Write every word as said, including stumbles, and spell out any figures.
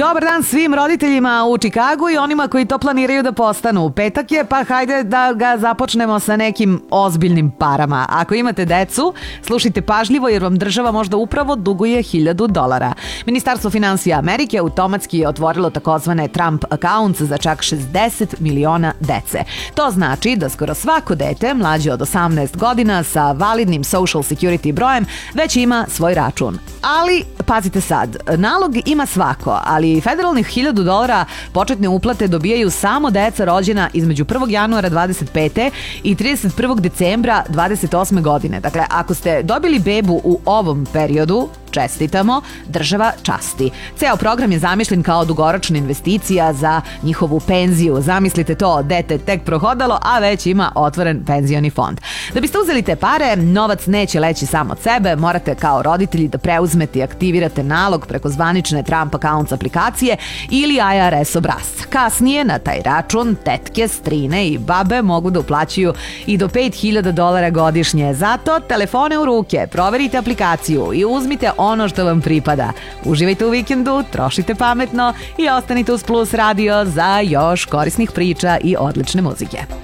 Dobar dan svim roditeljima u Čikagu i onima koji to planiraju da postanu. Petak je, pa hajde da ga započnemo sa nekim ozbiljnim parama. Ako imate decu, slušajte pažljivo jer vam država možda upravo duguje hiljadu dolara. Ministarstvo finansija Amerike automatski je otvorilo takozvane Trump accounts za čak šezdeset miliona dece. To znači da skoro svako dete mlađe od osamnaest godina sa validnim Social Security brojem već ima svoj račun. Ali, pazite sad, nalog ima svako, ali federalnih hiljadu dolara početne uplate dobijaju samo deca rođena između prvog januara dvadeset pete i trideset prvog decembra dvadeset osme godine. Dakle, ako ste dobili bebu u ovom periodu, čestitamo, država časti. Ceo program je zamišljen kao dugoročna investicija za njihovu penziju. Zamislite to, dete tek prohodalo, a već ima otvoren penzioni fond. Da biste uzeli te pare, novac neće leći sam od sebe, morate kao roditelji da preuzmete i aktivirate nalog preko zvanične Trump Accounts aplikacije ili I R S obrasca. Kasnije na taj račun tetke, strine i babe mogu da uplaćuju i do pet hiljada dolara godišnje. Zato telefone u ruke, proverite aplikaciju i uzmite ono što vam pripada. Uživajte u vikendu, trošite pametno i ostanite uz Plus radio za još korisnih priča i odlične muzike.